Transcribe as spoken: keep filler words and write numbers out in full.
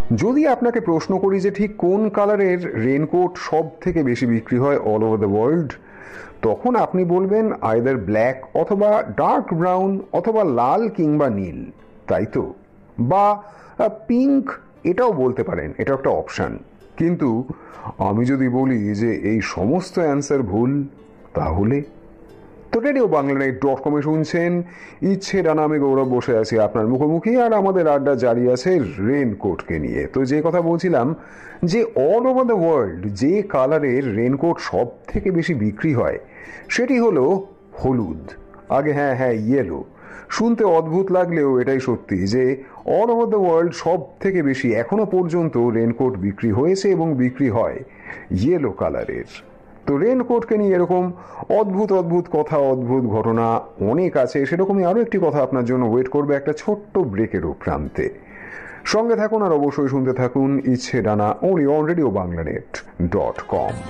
যদি আপনাকে প্রশ্ন করি যে ঠিক কোন কালারের রেনকোট সব থেকে বেশি বিক্রি হয় অল ওভার দ্য ওয়ার্ল্ড, তখন আপনি বলবেন আইদার ব্ল্যাক অথবা ডার্ক ব্রাউন অথবা লাল কিংবা নীল, তাই তো? বা পিঙ্ক, এটাও বলতে পারেন, এটা একটা অপশান। কিন্তু আমি যদি বলি যে এই সমস্ত অ্যান্সার ভুল, তাহলে? তো রেডিও বাংলা নেট ডট কমে শুনছেন ইচ্ছে ডানা, আমি গৌরব বসে আছি আপনার মুখোমুখি, আর আমাদের আড্ডা জারি আছে রেনকোটকে নিয়ে। তো যে কথা বলছিলাম যে অল ওভার দ্য ওয়ার্ল্ড যে কালারের রেনকোট সব থেকে বেশি বিক্রি হয় সেটি হলো হলুদ। আগে হ্যাঁ হ্যাঁ ইয়েলো। শুনতে অদ্ভুত লাগলেও এটাই সত্যি যে অল ওভার দ্য ওয়ার্ল্ড সব থেকে বেশি এখনো পর্যন্ত রেনকোট বিক্রি হয়েছে এবং বিক্রি হয় ইয়েলো কালারের। তো রেনকোটকে নিয়ে এরকম অদ্ভুত অদ্ভুত কথা, অদ্ভুত ঘটনা অনেক আছে। সেরকমই আরও একটি কথা আপনার জন্য ওয়েট করবে একটা ছোট্ট ব্রেকেরও প্রান্তে। সঙ্গে থাকুন আর অবশ্যই শুনতে থাকুন ইচ্ছে ডানা, only on radio Bangla net dot com.